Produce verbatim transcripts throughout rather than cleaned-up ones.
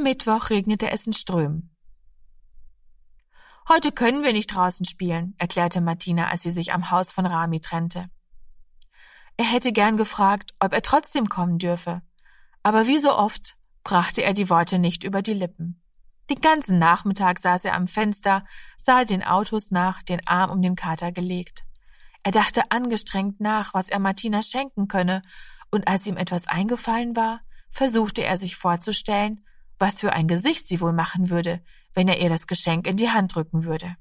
Mittwoch regnete es in Strömen. »Heute können wir nicht draußen spielen«, erklärte Martina, als sie sich am Haus von Rami trennte. Er hätte gern gefragt, ob er trotzdem kommen dürfe, aber wie so oft brachte er die Worte nicht über die Lippen. Den ganzen Nachmittag saß er am Fenster, sah den Autos nach, den Arm um den Kater gelegt. Er dachte angestrengt nach, was er Martina schenken könne, und als ihm etwas eingefallen war, versuchte er sich vorzustellen, was für ein Gesicht sie wohl machen würde, wenn er ihr das Geschenk in die Hand drücken würde.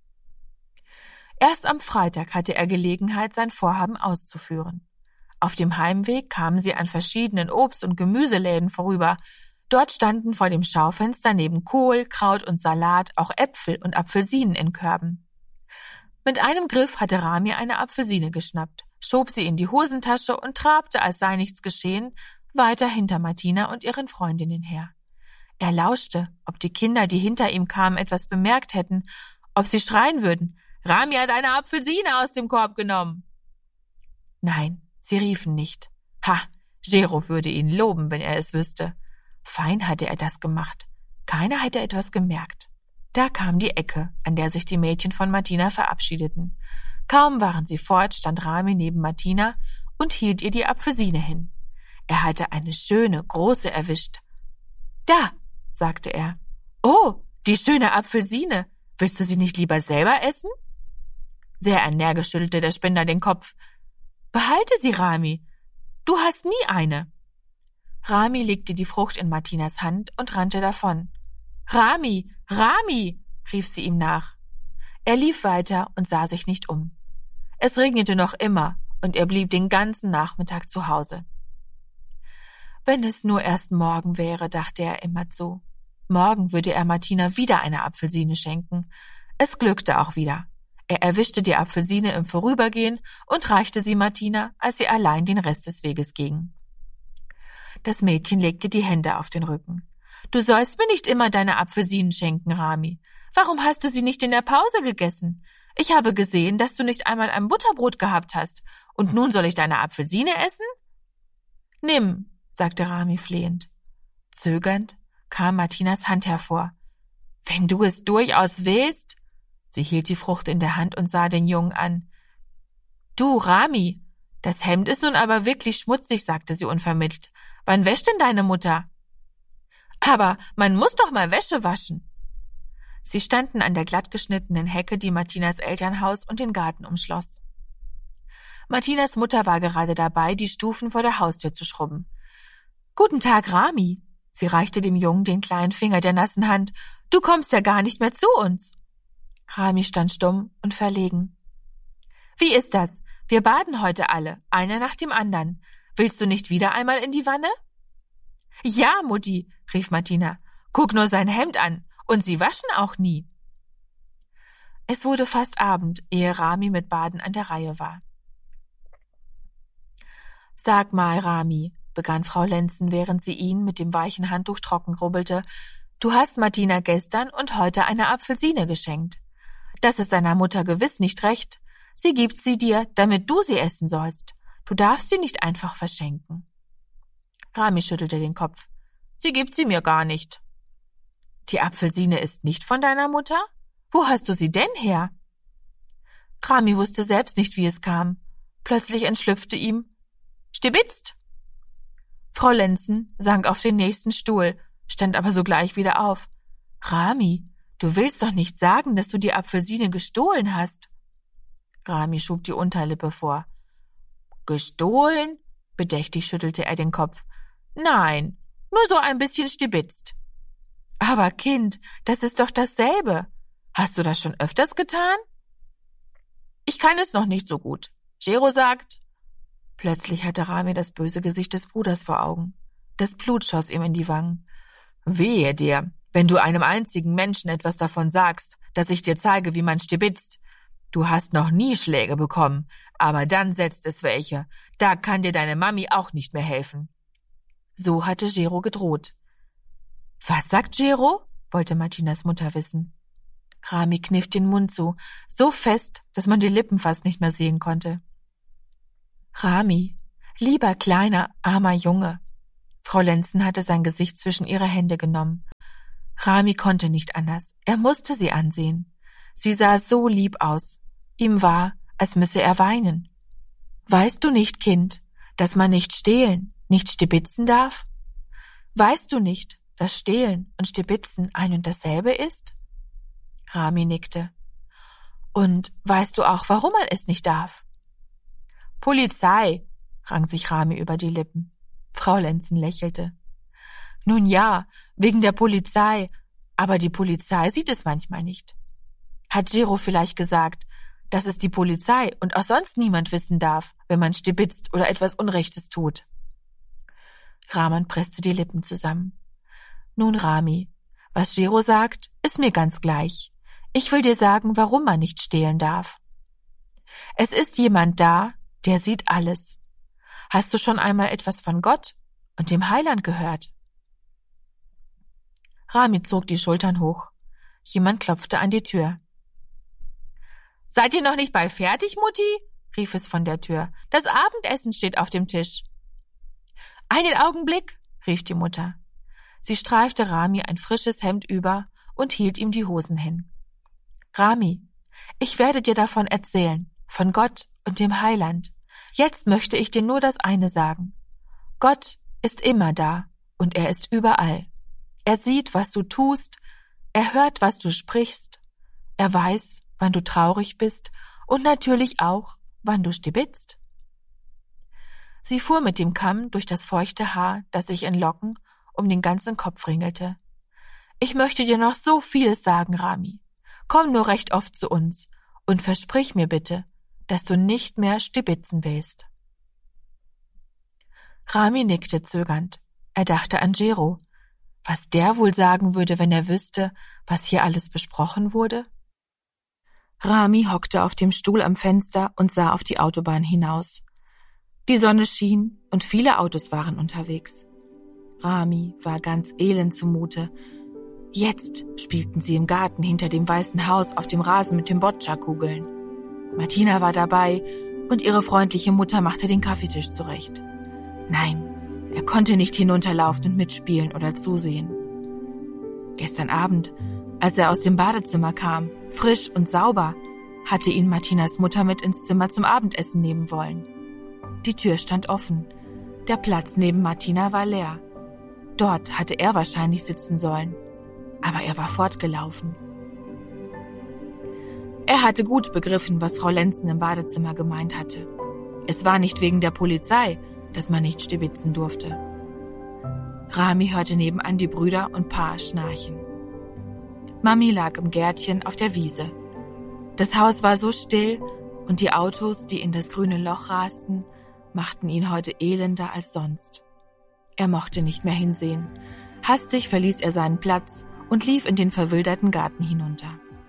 Erst am Freitag hatte er Gelegenheit, sein Vorhaben auszuführen. Auf dem Heimweg kamen sie an verschiedenen Obst- und Gemüseläden vorüber. Dort standen vor dem Schaufenster neben Kohl, Kraut und Salat auch Äpfel und Apfelsinen in Körben. Mit einem Griff hatte Rami eine Apfelsine geschnappt, schob sie in die Hosentasche und trabte, als sei nichts geschehen, weiter hinter Martina und ihren Freundinnen her. Er lauschte, ob die Kinder, die hinter ihm kamen, etwas bemerkt hätten, ob sie schreien würden: »Rami hat eine Apfelsine aus dem Korb genommen!« Nein, sie riefen nicht. Ha, Gero würde ihn loben, wenn er es wüsste. Fein hatte er das gemacht. Keiner hätte etwas gemerkt. Da kam die Ecke, an der sich die Mädchen von Martina verabschiedeten. Kaum waren sie fort, stand Rami neben Martina und hielt ihr die Apfelsine hin. Er hatte eine schöne, große erwischt. »Da«, sagte er. »Oh, die schöne Apfelsine. Willst du sie nicht lieber selber essen?« Sehr energisch schüttelte der Spinner den Kopf. »Behalte sie, Rami. Du hast nie eine.« Rami legte die Frucht in Martinas Hand und rannte davon. »Rami, Rami«, rief sie ihm nach. Er lief weiter und sah sich nicht um. Es regnete noch immer und er blieb den ganzen Nachmittag zu Hause. Wenn es nur erst morgen wäre, dachte er immerzu. Morgen würde er Martina wieder eine Apfelsine schenken. Es glückte auch wieder. Er erwischte die Apfelsine im Vorübergehen und reichte sie Martina, als sie allein den Rest des Weges gingen. Das Mädchen legte die Hände auf den Rücken. »Du sollst mir nicht immer deine Apfelsinen schenken, Rami. Warum hast du sie nicht in der Pause gegessen? Ich habe gesehen, dass du nicht einmal ein Butterbrot gehabt hast. Und nun soll ich deine Apfelsine essen?« »Nimm«, sagte Rami flehend. Zögernd kam Martinas Hand hervor. »Wenn du es durchaus willst?« Sie hielt die Frucht in der Hand und sah den Jungen an. »Du, Rami, das Hemd ist nun aber wirklich schmutzig«, sagte sie unvermittelt. »Wann wäscht denn deine Mutter?« »Aber man muss doch mal Wäsche waschen.« Sie standen an der glattgeschnittenen Hecke, die Martinas Elternhaus und den Garten umschloss. Martinas Mutter war gerade dabei, die Stufen vor der Haustür zu schrubben. »Guten Tag, Rami.« Sie reichte dem Jungen den kleinen Finger der nassen Hand. »Du kommst ja gar nicht mehr zu uns.« Rami stand stumm und verlegen. »Wie ist das? Wir baden heute alle, einer nach dem anderen. Willst du nicht wieder einmal in die Wanne?« »Ja, Mutti«, rief Martina. »Guck nur sein Hemd an. Und sie waschen auch nie.« Es wurde fast Abend, ehe Rami mit Baden an der Reihe war. »Sag mal, Rami«, begann Frau Lenzen, während sie ihn mit dem weichen Handtuch trocken rubbelte, »du hast Martina gestern und heute eine Apfelsine geschenkt. Das ist deiner Mutter gewiss nicht recht. Sie gibt sie dir, damit du sie essen sollst. Du darfst sie nicht einfach verschenken.« Rami schüttelte den Kopf. »Sie gibt sie mir gar nicht.« »Die Apfelsine ist nicht von deiner Mutter? Wo hast du sie denn her?« Rami wusste selbst nicht, wie es kam. Plötzlich entschlüpfte ihm: »Stibitzt!« Frau Lenzen sank auf den nächsten Stuhl, stand aber sogleich wieder auf. »Rami, du willst doch nicht sagen, dass du die Apfelsine gestohlen hast?« Rami schob die Unterlippe vor. »Gestohlen?« Bedächtig schüttelte er den Kopf. »Nein, nur so ein bisschen stibitzt.« »Aber Kind, das ist doch dasselbe. Hast du das schon öfters getan?« »Ich kann es noch nicht so gut. Gero sagt...« Plötzlich hatte Rami das böse Gesicht des Bruders vor Augen. Das Blut schoss ihm in die Wangen. »Wehe dir, wenn du einem einzigen Menschen etwas davon sagst, dass ich dir zeige, wie man stibitzt. Du hast noch nie Schläge bekommen, aber dann setzt es welche. Da kann dir deine Mami auch nicht mehr helfen.« So hatte Gero gedroht. »Was sagt Gero?« wollte Martinas Mutter wissen. Rami kniff den Mund zu, so fest, dass man die Lippen fast nicht mehr sehen konnte. »Rami, lieber kleiner, armer Junge.« Frau Lenzen hatte sein Gesicht zwischen ihre Hände genommen. Rami konnte nicht anders. Er musste sie ansehen. Sie sah so lieb aus. Ihm war, als müsse er weinen. »Weißt du nicht, Kind, dass man nicht stehlen, nicht stibitzen darf? Weißt du nicht, dass Stehlen und Stibitzen ein und dasselbe ist?« Rami nickte. »Und weißt du auch, warum man es nicht darf?« »Polizei«, rang sich Rami über die Lippen. Frau Lenzen lächelte. »Nun ja, wegen der Polizei, aber die Polizei sieht es manchmal nicht. Hat Gero vielleicht gesagt, dass es die Polizei und auch sonst niemand wissen darf, wenn man stibitzt oder etwas Unrechtes tut?« Rahman presste die Lippen zusammen. »Nun, Rami, was Gero sagt, ist mir ganz gleich. Ich will dir sagen, warum man nicht stehlen darf. Es ist jemand da, der sieht alles. Hast du schon einmal etwas von Gott und dem Heiland gehört?« Rami zog die Schultern hoch. Jemand klopfte an die Tür. »Seid ihr noch nicht bald fertig, Mutti?« rief es von der Tür. »Das Abendessen steht auf dem Tisch.« »Einen Augenblick«, rief die Mutter. Sie streifte Rami ein frisches Hemd über und hielt ihm die Hosen hin. »Rami, ich werde dir davon erzählen, von Gott und dem Heiland. Jetzt möchte ich dir nur das eine sagen. Gott ist immer da und er ist überall. Er sieht, was du tust, er hört, was du sprichst. Er weiß, wann du traurig bist und natürlich auch, wann du stibitzt.« Sie fuhr mit dem Kamm durch das feuchte Haar, das sich in Locken um den ganzen Kopf ringelte. »Ich möchte dir noch so vieles sagen, Rami. Komm nur recht oft zu uns und versprich mir bitte, dass du nicht mehr stibitzen willst.« Rami nickte zögernd. Er dachte an Gero. Was der wohl sagen würde, wenn er wüsste, was hier alles besprochen wurde? Rami hockte auf dem Stuhl am Fenster und sah auf die Autobahn hinaus. Die Sonne schien und viele Autos waren unterwegs. Rami war ganz elend zumute. Jetzt spielten sie im Garten hinter dem weißen Haus auf dem Rasen mit den Boccia-Kugeln. Martina war dabei und ihre freundliche Mutter machte den Kaffeetisch zurecht. Nein, er konnte nicht hinunterlaufen und mitspielen oder zusehen. Gestern Abend, als er aus dem Badezimmer kam, frisch und sauber, hatte ihn Martinas Mutter mit ins Zimmer zum Abendessen nehmen wollen. Die Tür stand offen. Der Platz neben Martina war leer. Dort hatte er wahrscheinlich sitzen sollen. Aber er war fortgelaufen. Er hatte gut begriffen, was Frau Lenzen im Badezimmer gemeint hatte. Es war nicht wegen der Polizei, dass man nicht stibitzen durfte. Rami hörte nebenan die Brüder und Pa schnarchen. Mami lag im Gärtchen auf der Wiese. Das Haus war so still und die Autos, die in das grüne Loch rasten, machten ihn heute elender als sonst. Er mochte nicht mehr hinsehen. Hastig verließ er seinen Platz und lief in den verwilderten Garten hinunter.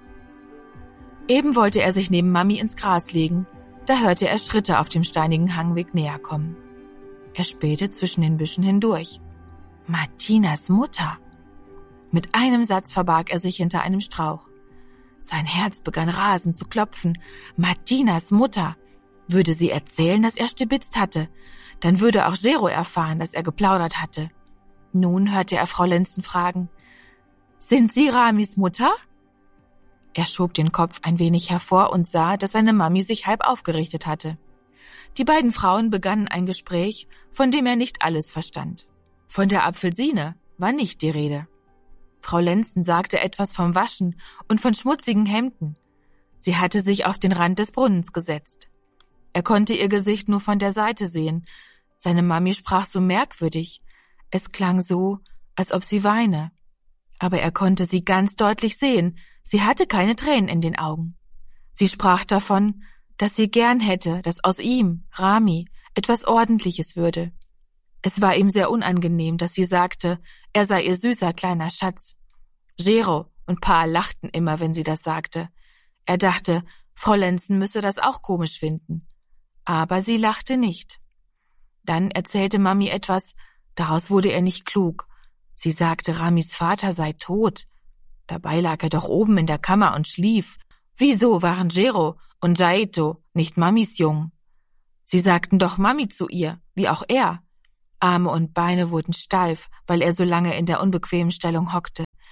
Eben wollte er sich neben Mami ins Gras legen, da hörte er Schritte auf dem steinigen Hangweg näher kommen. Er spähte zwischen den Büschen hindurch. Martinas Mutter! Mit einem Satz verbarg er sich hinter einem Strauch. Sein Herz begann rasend zu klopfen. Martinas Mutter! Würde sie erzählen, dass er stibitzt hatte? Dann würde auch Gero erfahren, dass er geplaudert hatte. Nun hörte er Frau Lenzen fragen, »Sind Sie Ramis Mutter?« Er schob den Kopf ein wenig hervor und sah, dass seine Mami sich halb aufgerichtet hatte. Die beiden Frauen begannen ein Gespräch, von dem er nicht alles verstand. Von der Apfelsine war nicht die Rede. Frau Lenzen sagte etwas vom Waschen und von schmutzigen Hemden. Sie hatte sich auf den Rand des Brunnens gesetzt. Er konnte ihr Gesicht nur von der Seite sehen. Seine Mami sprach so merkwürdig. Es klang so, als ob sie weine. Aber er konnte sie ganz deutlich sehen. Sie hatte keine Tränen in den Augen. Sie sprach davon, dass sie gern hätte, dass aus ihm, Rami, etwas Ordentliches würde. Es war ihm sehr unangenehm, dass sie sagte, er sei ihr süßer kleiner Schatz. Gero und Pa lachten immer, wenn sie das sagte. Er dachte, Frau Lenzen müsse das auch komisch finden. Aber sie lachte nicht. Dann erzählte Mami etwas, daraus wurde er nicht klug. Sie sagte, Ramis Vater sei tot. Dabei lag er doch oben in der Kammer und schlief. Wieso waren Gero und Jaito nicht Mamis Jungen? Sie sagten doch Mami zu ihr, wie auch er. Arme und Beine wurden steif, weil er so lange in der unbequemen Stellung hockte.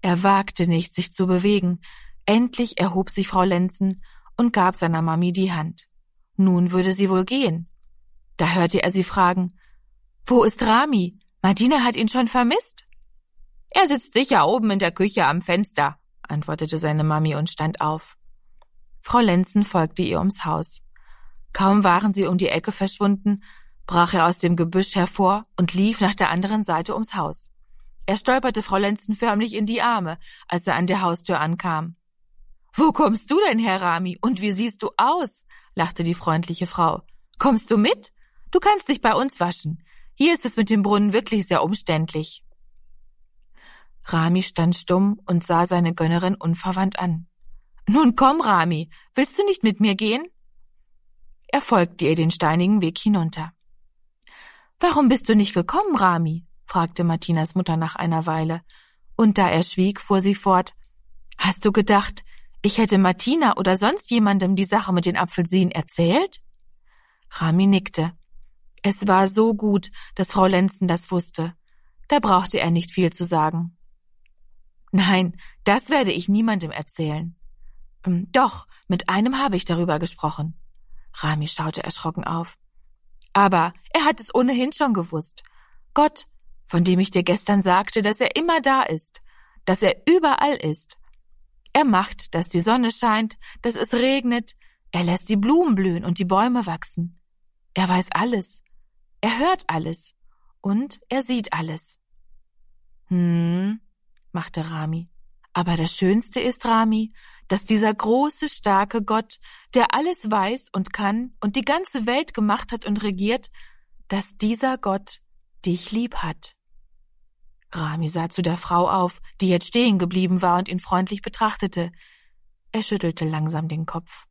Er wagte nicht, sich zu bewegen. Endlich erhob sich Frau Lenzen und gab seiner Mami die Hand. Nun würde sie wohl gehen. Da hörte er sie fragen: »Wo ist Rami? Martina hat ihn schon vermisst?« »Er sitzt sicher oben in der Küche am Fenster«, antwortete seine Mami und stand auf. Frau Lenzen folgte ihr ums Haus. Kaum waren sie um die Ecke verschwunden, brach er aus dem Gebüsch hervor und lief nach der anderen Seite ums Haus. Er stolperte Frau Lenzen förmlich in die Arme, als er an der Haustür ankam. »Wo kommst du denn her, Rami? Und wie siehst du aus?« lachte die freundliche Frau. »Kommst du mit? Du kannst dich bei uns waschen. Hier ist es mit dem Brunnen wirklich sehr umständlich.« Rami stand stumm und sah seine Gönnerin unverwandt an. »Nun komm, Rami, willst du nicht mit mir gehen?« Er folgte ihr den steinigen Weg hinunter. »Warum bist du nicht gekommen, Rami?« fragte Martinas Mutter nach einer Weile, und da er schwieg, fuhr sie fort: »Hast du gedacht, ich hätte Martina oder sonst jemandem die Sache mit den Apfelsinen erzählt?« Rami nickte. Es war so gut, dass Frau Lenzen das wusste. Da brauchte er nicht viel zu sagen. »Nein, das werde ich niemandem erzählen.« »Doch, mit einem habe ich darüber gesprochen.« Rami schaute erschrocken auf. »Aber er hat es ohnehin schon gewusst. Gott, von dem ich dir gestern sagte, dass er immer da ist, dass er überall ist. Er macht, dass die Sonne scheint, dass es regnet, er lässt die Blumen blühen und die Bäume wachsen. Er weiß alles, er hört alles und er sieht alles.« »Hm«, machte Rami. »Aber das Schönste ist, Rami, dass dieser große, starke Gott, der alles weiß und kann und die ganze Welt gemacht hat und regiert, dass dieser Gott dich lieb hat.« Rami sah zu der Frau auf, die jetzt stehen geblieben war und ihn freundlich betrachtete. Er schüttelte langsam den Kopf.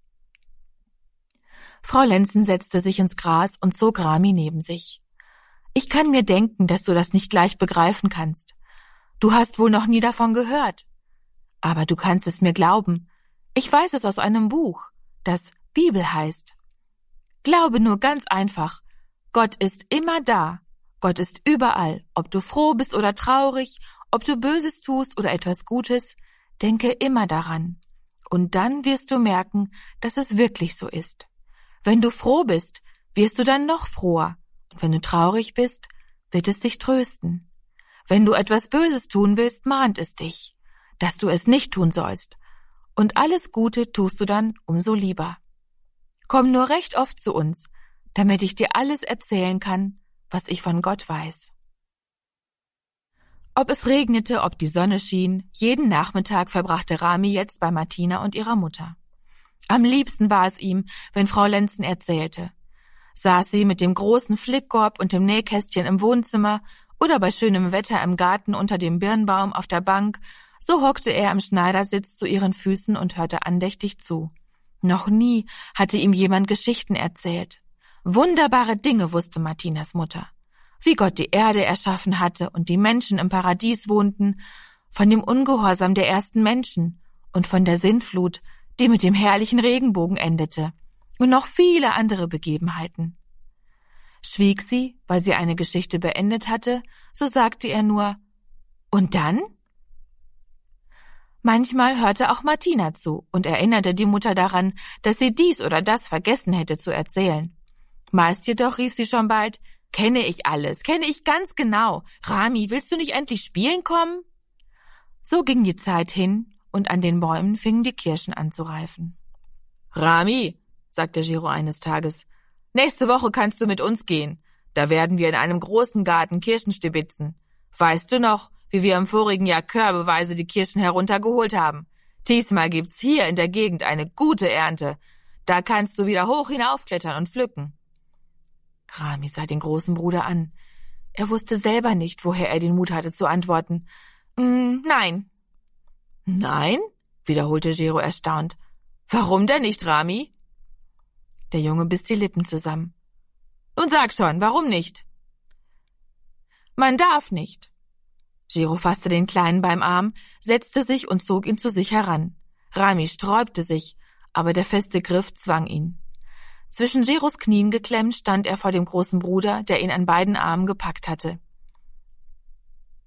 Frau Lenzen setzte sich ins Gras und zog Rami neben sich. »Ich kann mir denken, dass du das nicht gleich begreifen kannst. Du hast wohl noch nie davon gehört. Aber du kannst es mir glauben. Ich weiß es aus einem Buch, das Bibel heißt. Glaube nur ganz einfach, Gott ist immer da. Gott ist überall, ob du froh bist oder traurig, ob du Böses tust oder etwas Gutes, denke immer daran. Und dann wirst du merken, dass es wirklich so ist. Wenn du froh bist, wirst du dann noch froher. Und wenn du traurig bist, wird es dich trösten. Wenn du etwas Böses tun willst, mahnt es dich, dass du es nicht tun sollst. Und alles Gute tust du dann umso lieber. Komm nur recht oft zu uns, damit ich dir alles erzählen kann, was ich von Gott weiß.« Ob es regnete, ob die Sonne schien, jeden Nachmittag verbrachte Rami jetzt bei Martina und ihrer Mutter. Am liebsten war es ihm, wenn Frau Lenzen erzählte. Saß sie mit dem großen Flickkorb und dem Nähkästchen im Wohnzimmer oder bei schönem Wetter im Garten unter dem Birnbaum auf der Bank, so hockte er im Schneidersitz zu ihren Füßen und hörte andächtig zu. Noch nie hatte ihm jemand Geschichten erzählt. Wunderbare Dinge wusste Martinas Mutter. Wie Gott die Erde erschaffen hatte und die Menschen im Paradies wohnten, von dem Ungehorsam der ersten Menschen und von der Sintflut, die mit dem herrlichen Regenbogen endete, und noch viele andere Begebenheiten. Schwieg sie, weil sie eine Geschichte beendet hatte, so sagte er nur: »Und dann?« Manchmal hörte auch Martina zu und erinnerte die Mutter daran, dass sie dies oder das vergessen hätte zu erzählen. Meist jedoch rief sie schon bald: »Kenne ich alles, kenne ich ganz genau. Rami, willst du nicht endlich spielen kommen?« So ging die Zeit hin, und an den Bäumen fingen die Kirschen an zu reifen. »Rami«, sagte Giro eines Tages, »nächste Woche kannst du mit uns gehen. Da werden wir in einem großen Garten Kirschen stibitzen. Weißt du noch, wie wir im vorigen Jahr körbeweise die Kirschen heruntergeholt haben? Diesmal gibt's hier in der Gegend eine gute Ernte. Da kannst du wieder hoch hinaufklettern und pflücken.« Rami sah den großen Bruder an. Er wusste selber nicht, woher er den Mut hatte zu antworten. Mm, »Nein.« »Nein?«, wiederholte Giro erstaunt. »Warum denn nicht, Rami?« Der Junge biss die Lippen zusammen. »Nun sag schon, warum nicht?« »Man darf nicht.« Giro fasste den Kleinen beim Arm, setzte sich und zog ihn zu sich heran. Rami sträubte sich, aber der feste Griff zwang ihn. Zwischen Giros Knien geklemmt stand er vor dem großen Bruder, der ihn an beiden Armen gepackt hatte.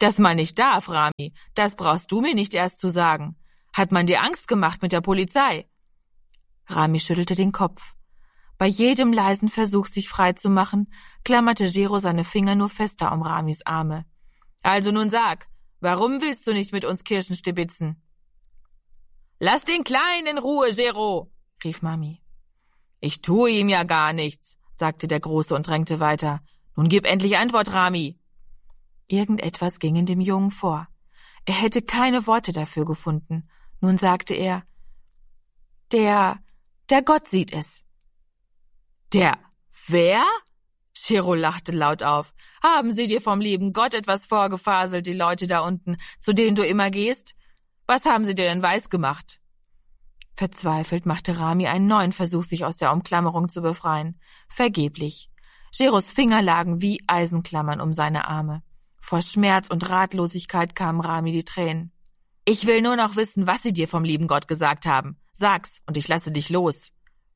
»Das man nicht darf, Rami, das brauchst du mir nicht erst zu sagen. Hat man dir Angst gemacht mit der Polizei?« Rami schüttelte den Kopf. Bei jedem leisen Versuch, sich frei zu machen, klammerte Gero seine Finger nur fester um Ramis Arme. »Also nun sag, warum willst du nicht mit uns Kirschen stibitzen?« »Lass den Kleinen in Ruhe, Gero«, rief Mami. »Ich tue ihm ja gar nichts«, sagte der Große und drängte weiter. »Nun gib endlich Antwort, Rami.« Irgendetwas ging in dem Jungen vor. Er hätte keine Worte dafür gefunden. Nun sagte er, »Der, der Gott sieht es.« »Der wer?« Gero lachte laut auf. »Haben sie dir vom lieben Gott etwas vorgefaselt, die Leute da unten, zu denen du immer gehst? Was haben sie dir denn weisgemacht?« Verzweifelt machte Rami einen neuen Versuch, sich aus der Umklammerung zu befreien. Vergeblich. Geros Finger lagen wie Eisenklammern um seine Arme. Vor Schmerz und Ratlosigkeit kamen Rami die Tränen. »Ich will nur noch wissen, was sie dir vom lieben Gott gesagt haben. Sag's, und ich lasse dich los.«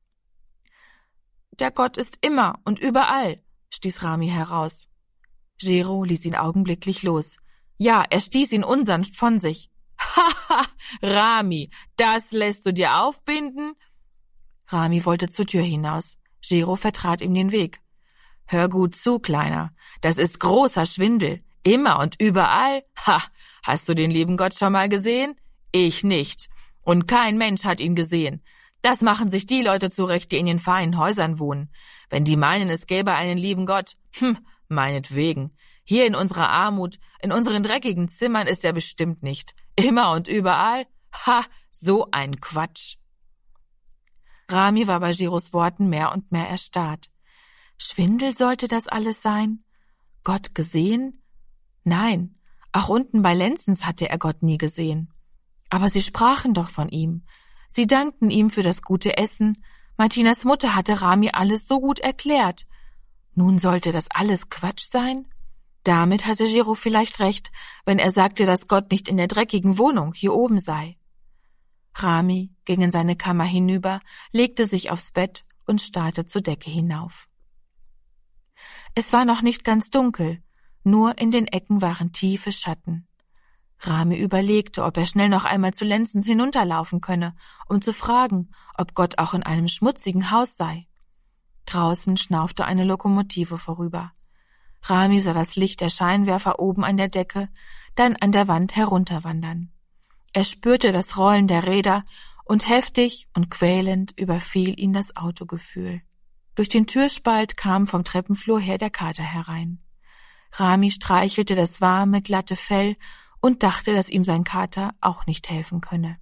»Der Gott ist immer und überall«, stieß Rami heraus. Gero ließ ihn augenblicklich los. Ja, er stieß ihn unsanft von sich. »Haha, Rami, das lässt du dir aufbinden?« Rami wollte zur Tür hinaus. Gero vertrat ihm den Weg. »Hör gut zu, Kleiner, das ist großer Schwindel. Immer und überall? Ha, hast du den lieben Gott schon mal gesehen? Ich nicht. Und kein Mensch hat ihn gesehen. Das machen sich die Leute zurecht, die in den feinen Häusern wohnen. Wenn die meinen, es gäbe einen lieben Gott, hm, meinetwegen. Hier in unserer Armut, in unseren dreckigen Zimmern ist er bestimmt nicht. Immer und überall? Ha, so ein Quatsch.« Rami war bei Geros Worten mehr und mehr erstarrt. Schwindel sollte das alles sein? Gott gesehen? Nein, auch unten bei Lenzens hatte er Gott nie gesehen. Aber sie sprachen doch von ihm. Sie dankten ihm für das gute Essen. Martinas Mutter hatte Rami alles so gut erklärt. Nun sollte das alles Quatsch sein? Damit hatte Gero vielleicht recht, wenn er sagte, dass Gott nicht in der dreckigen Wohnung hier oben sei. Rami ging in seine Kammer hinüber, legte sich aufs Bett und starrte zur Decke hinauf. Es war noch nicht ganz dunkel, nur in den Ecken waren tiefe Schatten. Rami überlegte, ob er schnell noch einmal zu Lenzens hinunterlaufen könne, um zu fragen, ob Gott auch in einem schmutzigen Haus sei. Draußen schnaufte eine Lokomotive vorüber. Rami sah das Licht der Scheinwerfer oben an der Decke, dann an der Wand herunterwandern. Er spürte das Rollen der Räder und heftig und quälend überfiel ihn das Autogefühl. Durch den Türspalt kam vom Treppenflur her der Kater herein. Rami streichelte das warme, glatte Fell und dachte, dass ihm sein Kater auch nicht helfen könne.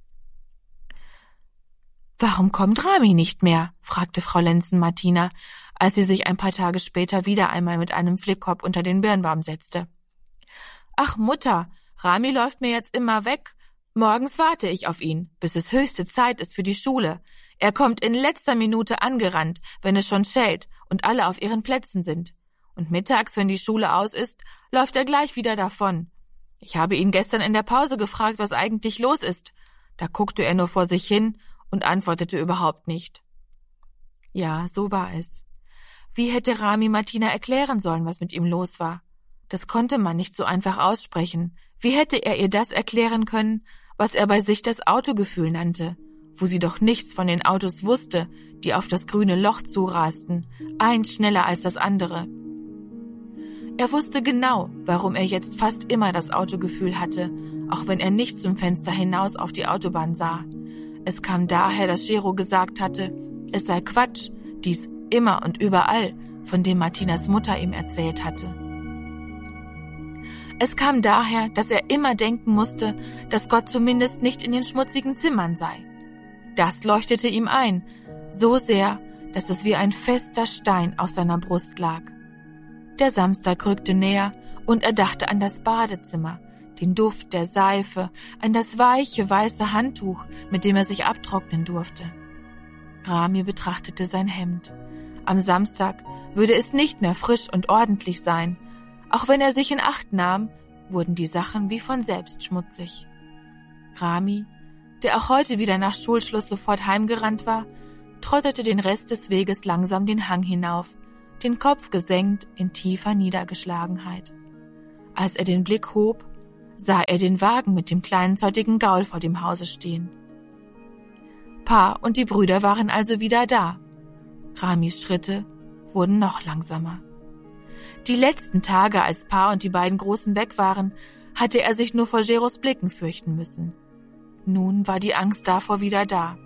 »Warum kommt Rami nicht mehr?« fragte Frau Lenzen Martina, als sie sich ein paar Tage später wieder einmal mit einem Flickkorb unter den Birnbaum setzte. »Ach, Mutter, Rami läuft mir jetzt immer weg. Morgens warte ich auf ihn, bis es höchste Zeit ist für die Schule. Er kommt in letzter Minute angerannt, wenn es schon schellt und alle auf ihren Plätzen sind. Und mittags, wenn die Schule aus ist, läuft er gleich wieder davon. Ich habe ihn gestern in der Pause gefragt, was eigentlich los ist. Da guckte er nur vor sich hin und antwortete überhaupt nicht.« Ja, so war es. Wie hätte Rami Martina erklären sollen, was mit ihm los war? Das konnte man nicht so einfach aussprechen. Wie hätte er ihr das erklären können, was er bei sich das Autogefühl nannte, wo sie doch nichts von den Autos wusste, die auf das grüne Loch zurasten, eins schneller als das andere. Er wusste genau, warum er jetzt fast immer das Autogefühl hatte, auch wenn er nicht zum Fenster hinaus auf die Autobahn sah. Es kam daher, dass Gero gesagt hatte, es sei Quatsch, dies immer und überall, von dem Martinas Mutter ihm erzählt hatte. Es kam daher, dass er immer denken musste, dass Gott zumindest nicht in den schmutzigen Zimmern sei. Das leuchtete ihm ein, so sehr, dass es wie ein fester Stein auf seiner Brust lag. Der Samstag rückte näher und er dachte an das Badezimmer, den Duft der Seife, an das weiche, weiße Handtuch, mit dem er sich abtrocknen durfte. Rami betrachtete sein Hemd. Am Samstag würde es nicht mehr frisch und ordentlich sein. Auch wenn er sich in Acht nahm, wurden die Sachen wie von selbst schmutzig. Rami, der auch heute wieder nach Schulschluss sofort heimgerannt war, trottete den Rest des Weges langsam den Hang hinauf, den Kopf gesenkt in tiefer Niedergeschlagenheit. Als er den Blick hob, sah er den Wagen mit dem kleinen zottigen Gaul vor dem Hause stehen. Pa und die Brüder waren also wieder da. Ramis Schritte wurden noch langsamer. Die letzten Tage, als Pa und die beiden Großen weg waren, hatte er sich nur vor Geros Blicken fürchten müssen. Nun war die Angst davor wieder da.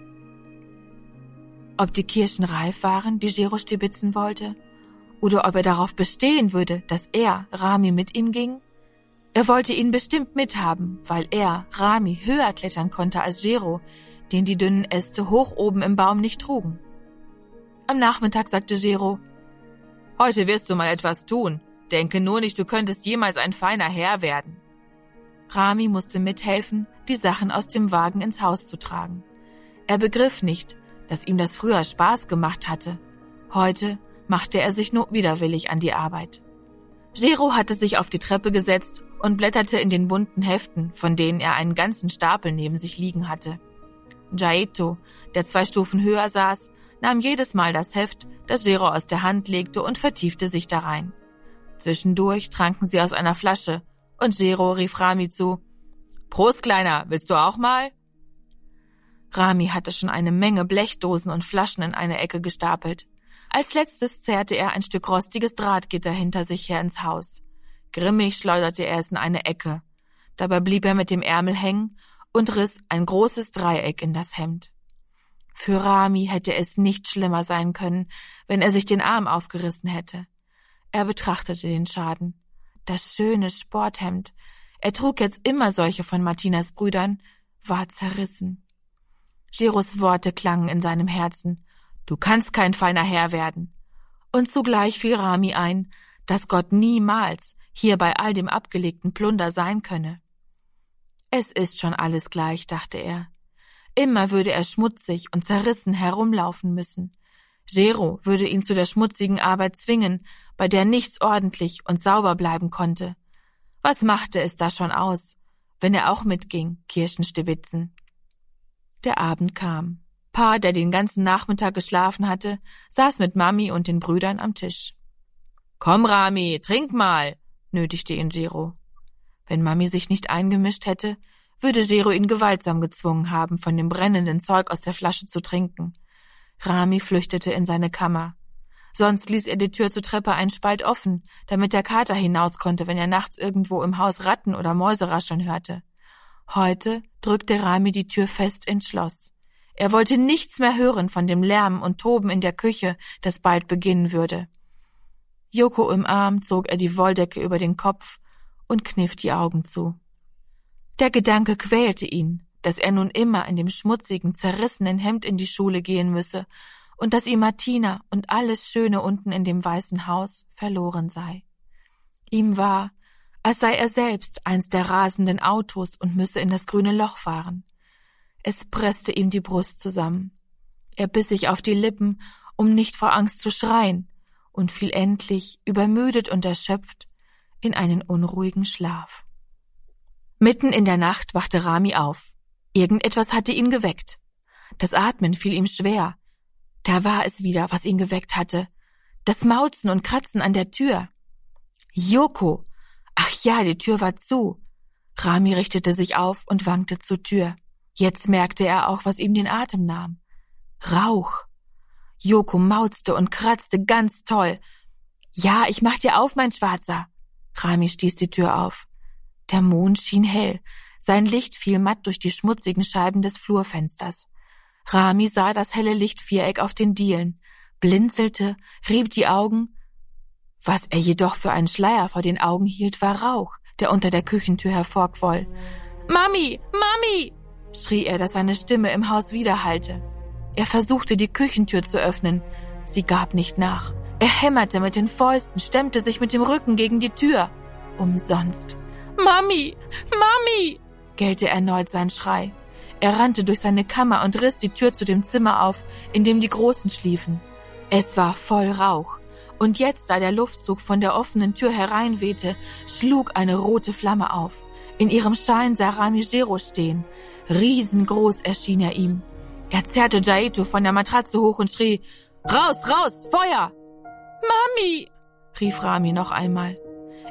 Ob die Kirschen reif waren, die Gero stibitzen wollte, oder ob er darauf bestehen würde, dass er, Rami, mit ihm ging? Er wollte ihn bestimmt mithaben, weil er, Rami, höher klettern konnte als Gero, den die dünnen Äste hoch oben im Baum nicht trugen. Am Nachmittag sagte Gero: »Heute wirst du mal etwas tun. Denke nur nicht, du könntest jemals ein feiner Herr werden.« Rami musste mithelfen, die Sachen aus dem Wagen ins Haus zu tragen. Er begriff nicht, dass ihm das früher Spaß gemacht hatte. Heute machte er sich nur widerwillig an die Arbeit. Gero hatte sich auf die Treppe gesetzt und blätterte in den bunten Heften, von denen er einen ganzen Stapel neben sich liegen hatte. Jaito, der zwei Stufen höher saß, nahm jedes Mal das Heft, das Gero aus der Hand legte, und vertiefte sich darein. Zwischendurch tranken sie aus einer Flasche, und Gero rief Rami zu: »Prost, Kleiner, willst du auch mal?« Rami hatte schon eine Menge Blechdosen und Flaschen in eine Ecke gestapelt. Als letztes zerrte er ein Stück rostiges Drahtgitter hinter sich her ins Haus. Grimmig schleuderte er es in eine Ecke. Dabei blieb er mit dem Ärmel hängen und riss ein großes Dreieck in das Hemd. Für Rami hätte es nicht schlimmer sein können, wenn er sich den Arm aufgerissen hätte. Er betrachtete den Schaden. Das schöne Sporthemd, er trug jetzt immer solche von Martinas Brüdern, war zerrissen. Geros Worte klangen in seinem Herzen: »Du kannst kein feiner Herr werden.« Und zugleich fiel Rami ein, dass Gott niemals hier bei all dem abgelegten Plunder sein könne. Es ist schon alles gleich, dachte er. Immer würde er schmutzig und zerrissen herumlaufen müssen. Gero würde ihn zu der schmutzigen Arbeit zwingen, bei der nichts ordentlich und sauber bleiben konnte. Was machte es da schon aus, wenn er auch mitging, Kirschen stibitzen? Der Abend kam. Pa, der den ganzen Nachmittag geschlafen hatte, saß mit Mami und den Brüdern am Tisch. »Komm, Rami, trink mal«, nötigte ihn Gero. Wenn Mami sich nicht eingemischt hätte, würde Gero ihn gewaltsam gezwungen haben, von dem brennenden Zeug aus der Flasche zu trinken. Rami flüchtete in seine Kammer. Sonst ließ er die Tür zur Treppe einen Spalt offen, damit der Kater hinaus konnte, wenn er nachts irgendwo im Haus Ratten oder Mäuse rascheln hörte. Heute drückte Rami die Tür fest ins Schloss. Er wollte nichts mehr hören von dem Lärm und Toben in der Küche, das bald beginnen würde. Joko im Arm zog er die Wolldecke über den Kopf und kniff die Augen zu. Der Gedanke quälte ihn, dass er nun immer in dem schmutzigen, zerrissenen Hemd in die Schule gehen müsse und dass ihm Martina und alles Schöne unten in dem weißen Haus verloren sei. Ihm war, als sei er selbst eins der rasenden Autos und müsse in das grüne Loch fahren. Es presste ihm die Brust zusammen. Er biss sich auf die Lippen, um nicht vor Angst zu schreien, und fiel endlich, übermüdet und erschöpft, in einen unruhigen Schlaf. Mitten in der Nacht wachte Rami auf. Irgendetwas hatte ihn geweckt. Das Atmen fiel ihm schwer. Da war es wieder, was ihn geweckt hatte. Das Mauzen und Kratzen an der Tür. Joko! Ach ja, die Tür war zu. Rami richtete sich auf und wankte zur Tür. Jetzt merkte er auch, was ihm den Atem nahm. Rauch. Joko mauzte und kratzte ganz toll. »Ja, ich mach dir auf, mein Schwarzer!« Rami stieß die Tür auf. Der Mond schien hell. Sein Licht fiel matt durch die schmutzigen Scheiben des Flurfensters. Rami sah das helle Lichtviereck auf den Dielen, blinzelte, rieb die Augen. Was er jedoch für einen Schleier vor den Augen hielt, war Rauch, der unter der Küchentür hervorquoll. »Mami! Mami!« schrie er, dass seine Stimme im Haus widerhallte. Er versuchte, die Küchentür zu öffnen. Sie gab nicht nach. Er hämmerte mit den Fäusten, stemmte sich mit dem Rücken gegen die Tür. Umsonst. »Mami! Mami!« gellte erneut sein Schrei. Er rannte durch seine Kammer und riss die Tür zu dem Zimmer auf, in dem die Großen schliefen. Es war voll Rauch. Und jetzt, da der Luftzug von der offenen Tür hereinwehte, schlug eine rote Flamme auf. In ihrem Schein sah Rami Gero stehen. Riesengroß erschien er ihm. Er zerrte Jaito von der Matratze hoch und schrie: »Raus, raus, Feuer!« »Mami!« rief Rami noch einmal.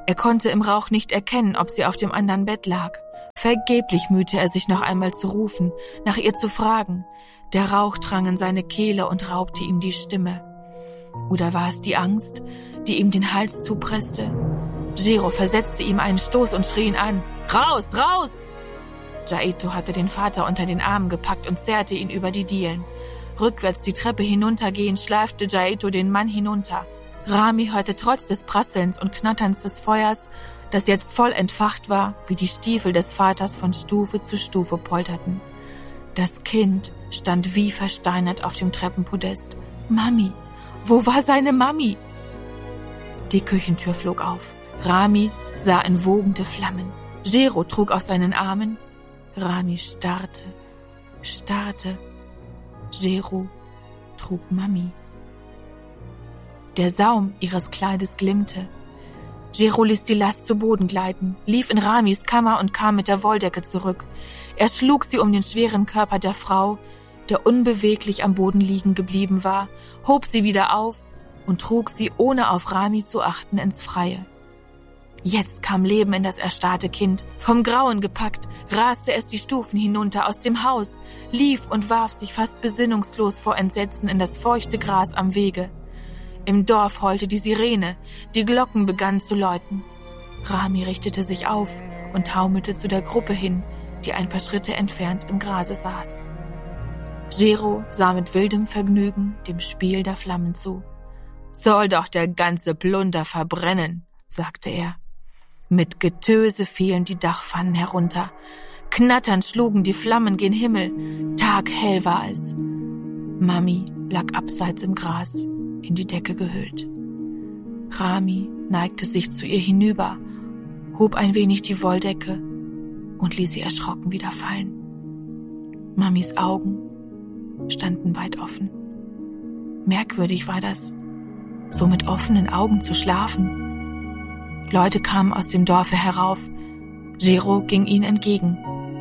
Er konnte im Rauch nicht erkennen, ob sie auf dem anderen Bett lag. Vergeblich mühte er sich noch einmal zu rufen, nach ihr zu fragen. Der Rauch drang in seine Kehle und raubte ihm die Stimme. Oder war es die Angst, die ihm den Hals zupresste? Jiro versetzte ihm einen Stoß und schrie ihn an. »Raus, raus!« Jaito hatte den Vater unter den Armen gepackt und zerrte ihn über die Dielen. Rückwärts die Treppe hinuntergehend schleifte Jaito den Mann hinunter. Rami hörte trotz des Prasselns und Knatterns des Feuers, das jetzt voll entfacht war, wie die Stiefel des Vaters von Stufe zu Stufe polterten. Das Kind stand wie versteinert auf dem Treppenpodest. Mami, wo war seine Mami? Die Küchentür flog auf. Rami sah in wogende Flammen. Jiro trug auf seinen Armen. Rami starrte, starrte. Jiro trug Mami. Der Saum ihres Kleides glimmte. Jiro ließ die Last zu Boden gleiten, lief in Ramis Kammer und kam mit der Wolldecke zurück. Er schlug sie um den schweren Körper der Frau, der unbeweglich am Boden liegen geblieben war, hob sie wieder auf und trug sie, ohne auf Rami zu achten, ins Freie. Jetzt kam Leben in das erstarrte Kind. Vom Grauen gepackt, raste es die Stufen hinunter aus dem Haus, lief und warf sich fast besinnungslos vor Entsetzen in das feuchte Gras am Wege. Im Dorf heulte die Sirene, die Glocken begannen zu läuten. Rami richtete sich auf und taumelte zu der Gruppe hin, die ein paar Schritte entfernt im Grase saß. Jiro sah mit wildem Vergnügen dem Spiel der Flammen zu. »Soll doch der ganze Plunder verbrennen«, sagte er. Mit Getöse fielen die Dachpfannen herunter. Knatternd schlugen die Flammen gen Himmel. Taghell war es. Mami lag abseits im Gras, in die Decke gehüllt. Rami neigte sich zu ihr hinüber, hob ein wenig die Wolldecke und ließ sie erschrocken wieder fallen. Mamis Augen standen weit offen. Merkwürdig war das, so mit offenen Augen zu schlafen. Leute kamen aus dem Dorfe herauf. Jiro ging ihnen entgegen.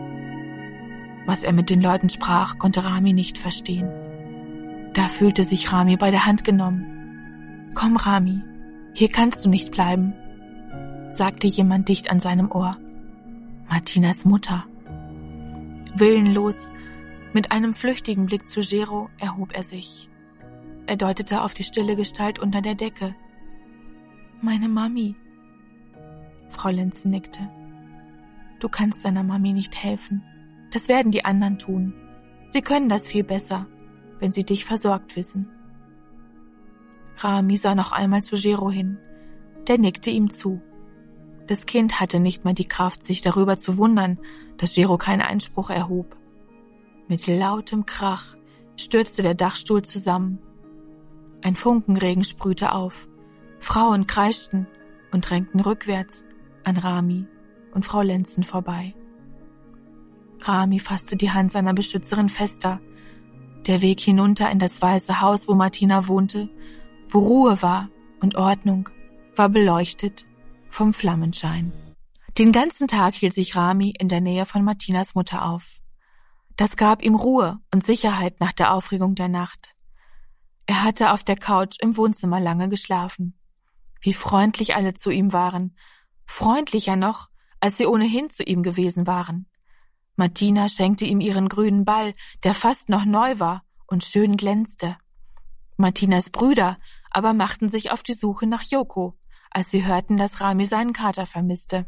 Was er mit den Leuten sprach, konnte Rami nicht verstehen. Da fühlte sich Rami bei der Hand genommen. »Komm, Rami, hier kannst du nicht bleiben«, sagte jemand dicht an seinem Ohr. Martinas Mutter. Willenlos, mit einem flüchtigen Blick zu Jiro, erhob er sich. Er deutete auf die stille Gestalt unter der Decke. »Meine Mami.« Frau Lenzen nickte. »Du kannst deiner Mami nicht helfen. Das werden die anderen tun. Sie können das viel besser, wenn sie dich versorgt wissen.« Rami sah noch einmal zu Jiro hin. Der nickte ihm zu. Das Kind hatte nicht mal die Kraft, sich darüber zu wundern, dass Jiro keinen Einspruch erhob. Mit lautem Krach stürzte der Dachstuhl zusammen. Ein Funkenregen sprühte auf. Frauen kreischten und drängten rückwärts an Rami und Frau Lenzen vorbei. Rami fasste die Hand seiner Beschützerin fester. Der Weg hinunter in das weiße Haus, wo Martina wohnte, wo Ruhe war und Ordnung, war beleuchtet vom Flammenschein. Den ganzen Tag hielt sich Rami in der Nähe von Martinas Mutter auf. Das gab ihm Ruhe und Sicherheit nach der Aufregung der Nacht. Er hatte auf der Couch im Wohnzimmer lange geschlafen. Wie freundlich alle zu ihm waren. Freundlicher noch, als sie ohnehin zu ihm gewesen waren. Martina schenkte ihm ihren grünen Ball, der fast noch neu war und schön glänzte. Martinas Brüder aber machten sich auf die Suche nach Yoko, als sie hörten, dass Rami seinen Kater vermisste.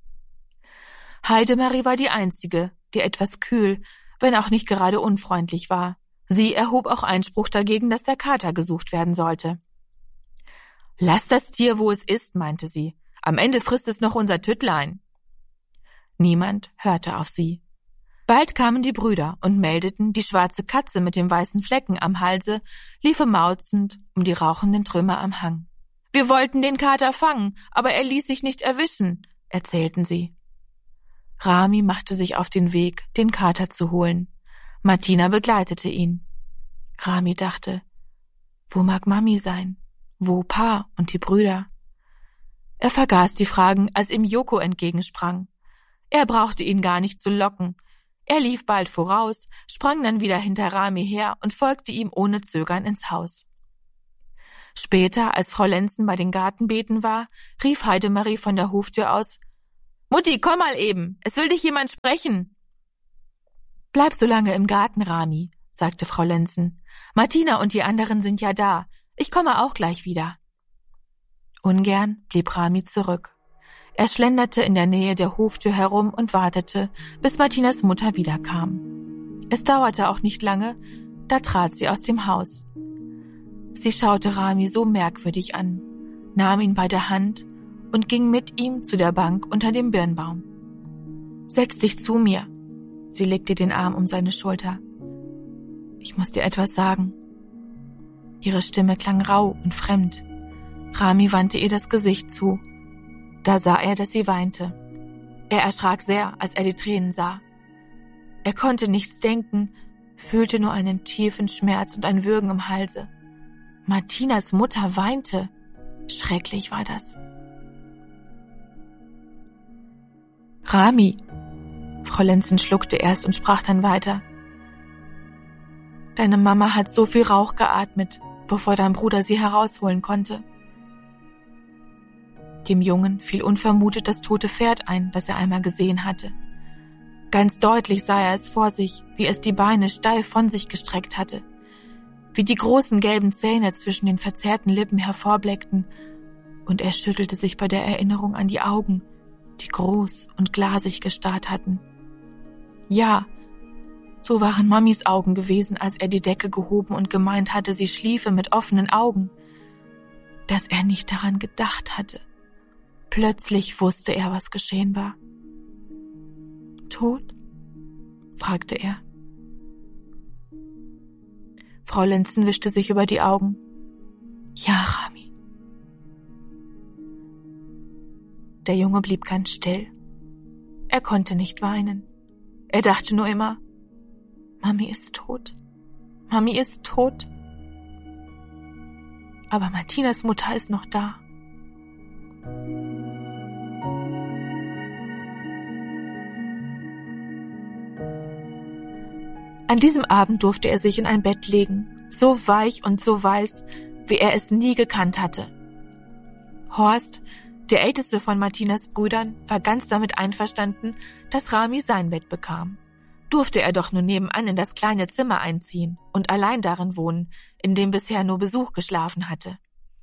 Heidemarie war die einzige, die etwas kühl, wenn auch nicht gerade unfreundlich war. Sie erhob auch Einspruch dagegen, dass der Kater gesucht werden sollte. »Lass das Tier, wo es ist«, meinte sie. »Am Ende frisst es noch unser Tüttlein.« Niemand hörte auf sie. Bald kamen die Brüder und meldeten, die schwarze Katze mit dem weißen Flecken am Halse liefe mauzend um die rauchenden Trümmer am Hang. »Wir wollten den Kater fangen, aber er ließ sich nicht erwischen«, erzählten sie. Rami machte sich auf den Weg, den Kater zu holen. Martina begleitete ihn. Rami dachte, wo mag Mami sein? Wo Pa und die Brüder? Er vergaß die Fragen, als ihm Yoko entgegensprang. Er brauchte ihn gar nicht zu locken. Er lief bald voraus, sprang dann wieder hinter Rami her und folgte ihm ohne Zögern ins Haus. Später, als Frau Lenzen bei den Gartenbeeten war, rief Heidemarie von der Hoftür aus: »Mutti, komm mal eben, es will dich jemand sprechen.« »Bleib so lange im Garten, Rami«, sagte Frau Lenzen. »Martina und die anderen sind ja da. Ich komme auch gleich wieder.« Ungern blieb Rami zurück. Er schlenderte in der Nähe der Hoftür herum und wartete, bis Martinas Mutter wiederkam. Es dauerte auch nicht lange, da trat sie aus dem Haus. Sie schaute Rami so merkwürdig an, nahm ihn bei der Hand und ging mit ihm zu der Bank unter dem Birnbaum. »Setz dich zu mir«, sie legte den Arm um seine Schulter. »Ich muss dir etwas sagen.« Ihre Stimme klang rau und fremd. Rami wandte ihr das Gesicht zu. Da sah er, dass sie weinte. Er erschrak sehr, als er die Tränen sah. Er konnte nichts denken, fühlte nur einen tiefen Schmerz und ein Würgen im Halse. Martinas Mutter weinte. Schrecklich war das. »Rami«, Frau Lenzen schluckte erst und sprach dann weiter. »Deine Mama hat so viel Rauch geatmet, bevor dein Bruder sie herausholen konnte.« Dem Jungen fiel unvermutet das tote Pferd ein, das er einmal gesehen hatte. Ganz deutlich sah er es vor sich, wie es die Beine steif von sich gestreckt hatte, wie die großen gelben Zähne zwischen den verzerrten Lippen hervorblickten, und er schüttelte sich bei der Erinnerung an die Augen, die groß und glasig gestarrt hatten. Ja, so waren Mamis Augen gewesen, als er die Decke gehoben und gemeint hatte, sie schliefe mit offenen Augen. Dass er nicht daran gedacht hatte. Plötzlich wusste er, was geschehen war. »Tot?« fragte er. Frau Lenzen wischte sich über die Augen. »Ja, Rami.« Der Junge blieb ganz still. Er konnte nicht weinen. Er dachte nur immer, Mami ist tot. Mami ist tot. Aber Martinas Mutter ist noch da. An diesem Abend durfte er sich in ein Bett legen, so weich und so weiß, wie er es nie gekannt hatte. Horst, der älteste von Martinas Brüdern, war ganz damit einverstanden, dass Rami sein Bett bekam. Durfte er doch nur nebenan in das kleine Zimmer einziehen und allein darin wohnen, in dem bisher nur Besuch geschlafen hatte.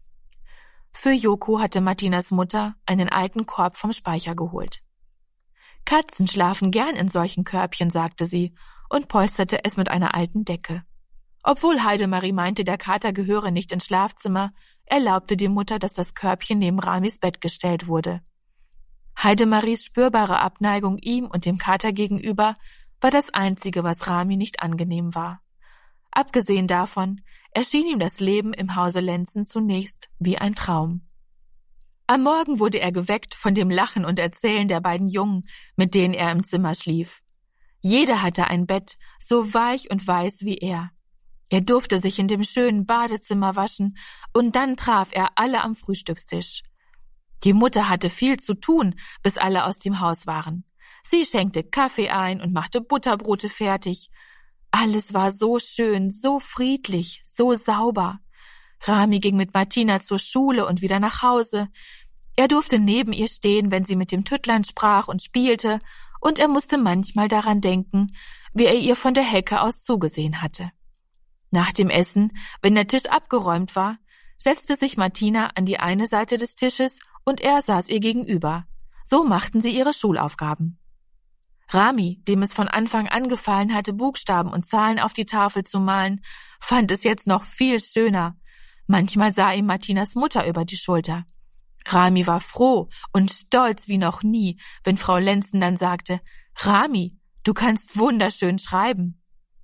Für Joko hatte Martinas Mutter einen alten Korb vom Speicher geholt. »Katzen schlafen gern in solchen Körbchen«, sagte sie und polsterte es mit einer alten Decke. Obwohl Heidemarie meinte, der Kater gehöre nicht ins Schlafzimmer, erlaubte die Mutter, dass das Körbchen neben Ramis Bett gestellt wurde. Heidemaries spürbare Abneigung ihm und dem Kater gegenüber war das Einzige, was Rami nicht angenehm war. Abgesehen davon erschien ihm das Leben im Hause Lenzen zunächst wie ein Traum. Am Morgen wurde er geweckt von dem Lachen und Erzählen der beiden Jungen, mit denen er im Zimmer schlief. Jeder hatte ein Bett, so weich und weiß wie er. Er durfte sich in dem schönen Badezimmer waschen, und dann traf er alle am Frühstückstisch. Die Mutter hatte viel zu tun, bis alle aus dem Haus waren. Sie schenkte Kaffee ein und machte Butterbrote fertig. Alles war so schön, so friedlich, so sauber. Rami ging mit Martina zur Schule und wieder nach Hause. Er durfte neben ihr stehen, wenn sie mit dem Tüttlein sprach und spielte, und er musste manchmal daran denken, wie er ihr von der Hecke aus zugesehen hatte. Nach dem Essen, wenn der Tisch abgeräumt war, setzte sich Martina an die eine Seite des Tisches und er saß ihr gegenüber. So machten sie ihre Schulaufgaben. Rami, dem es von Anfang an gefallen hatte, Buchstaben und Zahlen auf die Tafel zu malen, fand es jetzt noch viel schöner. Manchmal sah ihm Martinas Mutter über die Schulter. Rami war froh und stolz wie noch nie, wenn Frau Lenzen dann sagte, »Rami, du kannst wunderschön schreiben.«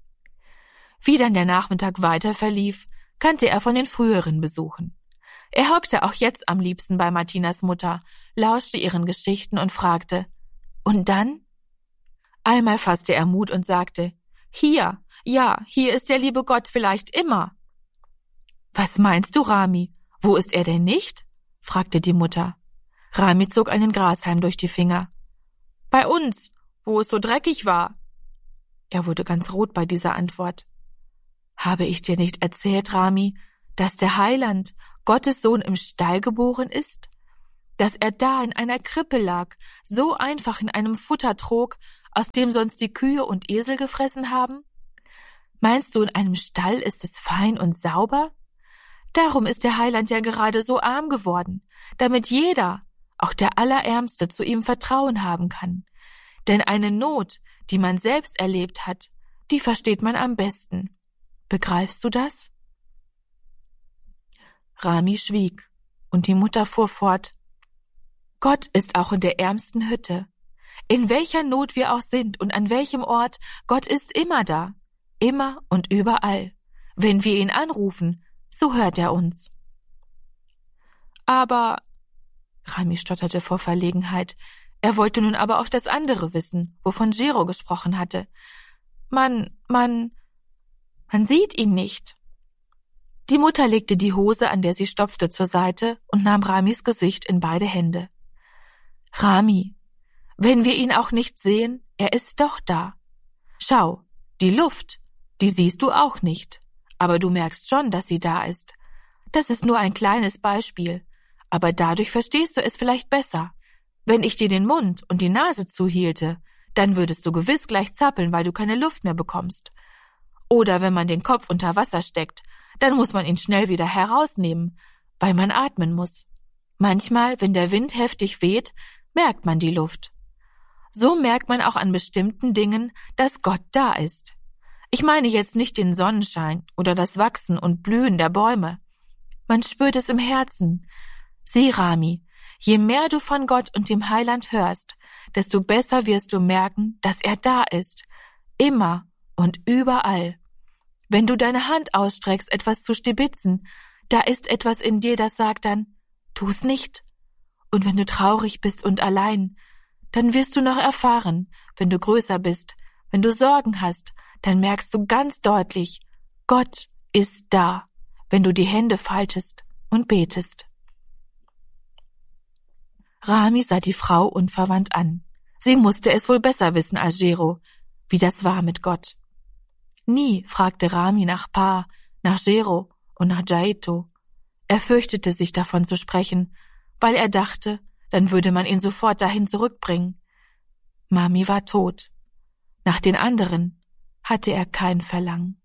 Wie dann der Nachmittag weiter verlief, kannte er von den früheren Besuchen. Er hockte auch jetzt am liebsten bei Martinas Mutter, lauschte ihren Geschichten und fragte, »Und dann?« Einmal fasste er Mut und sagte, »Hier, ja, hier ist der liebe Gott vielleicht immer.« »Was meinst du, Rami? Wo ist er denn nicht?« fragte die Mutter. Rami zog einen Grashalm durch die Finger. »Bei uns, wo es so dreckig war.« Er wurde ganz rot bei dieser Antwort. »Habe ich dir nicht erzählt, Rami, dass der Heiland, Gottes Sohn im Stall geboren ist? Dass er da in einer Krippe lag, so einfach in einem Futtertrog, aus dem sonst die Kühe und Esel gefressen haben? Meinst du, in einem Stall ist es fein und sauber? Darum ist der Heiland ja gerade so arm geworden, damit jeder, auch der Allerärmste, zu ihm Vertrauen haben kann. Denn eine Not, die man selbst erlebt hat, die versteht man am besten. Begreifst du das? Rami schwieg, und die Mutter fuhr fort: Gott ist auch in der ärmsten Hütte. In welcher Not wir auch sind und an welchem Ort, Gott ist immer da, immer und überall. Wenn wir ihn anrufen, so hört er uns. Aber, Rami stotterte vor Verlegenheit, er wollte nun aber auch das andere wissen, wovon Gero gesprochen hatte. Man, man, man sieht ihn nicht. Die Mutter legte die Hose, an der sie stopfte, zur Seite und nahm Ramis Gesicht in beide Hände. Rami, wenn wir ihn auch nicht sehen, er ist doch da. Schau, die Luft, die siehst du auch nicht, aber du merkst schon, dass sie da ist. Das ist nur ein kleines Beispiel, aber dadurch verstehst du es vielleicht besser. Wenn ich dir den Mund und die Nase zuhielte, dann würdest du gewiss gleich zappeln, weil du keine Luft mehr bekommst. Oder wenn man den Kopf unter Wasser steckt, dann muss man ihn schnell wieder herausnehmen, weil man atmen muss. Manchmal, wenn der Wind heftig weht, merkt man die Luft. So merkt man auch an bestimmten Dingen, dass Gott da ist. Ich meine jetzt nicht den Sonnenschein oder das Wachsen und Blühen der Bäume. Man spürt es im Herzen. Sieh, Rami, je mehr du von Gott und dem Heiland hörst, desto besser wirst du merken, dass er da ist, immer und überall. Wenn du deine Hand ausstreckst, etwas zu stibitzen, da ist etwas in dir, das sagt dann, tu's nicht. Und wenn du traurig bist und allein, dann wirst du noch erfahren, wenn du größer bist, wenn du Sorgen hast, dann merkst du ganz deutlich, Gott ist da, wenn du die Hände faltest und betest. Rami sah die Frau unverwandt an. Sie musste es wohl besser wissen als Gero, wie das war mit Gott. Nie fragte Rami nach Pa, nach Gero und nach Jaito. Er fürchtete sich davon zu sprechen, weil er dachte, dann würde man ihn sofort dahin zurückbringen. Mami war tot. Nach den anderen hatte er kein Verlangen.